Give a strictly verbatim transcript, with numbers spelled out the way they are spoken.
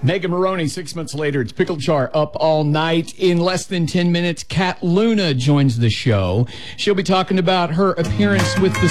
Megan Maroney, six months later, it's Pickle Jar up all night. In less than ten minutes, Kat Luna joins the show. She'll be talking about her appearance with the